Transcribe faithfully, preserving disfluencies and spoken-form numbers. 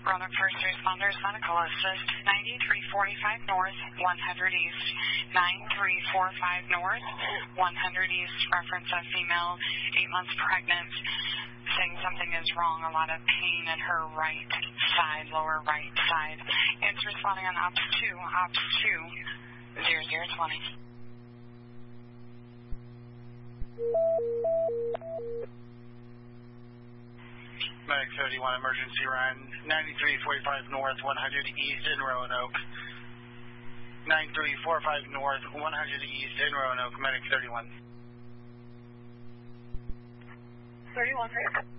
Roanoke First Responders Medical Assist, ninety-three forty-five North, one hundred East, nine three four five North, one hundred East, reference a female, eight months pregnant, saying something is wrong, a lot of pain in her right side, lower right side. It's responding on Ops two, Ops two, zero zero twenty. Medic thirty-one, emergency run, ninety-three forty-five North, one hundred East in Roanoke. nine three four five North, one hundred East in Roanoke, Medic thirty-one. thirty-one.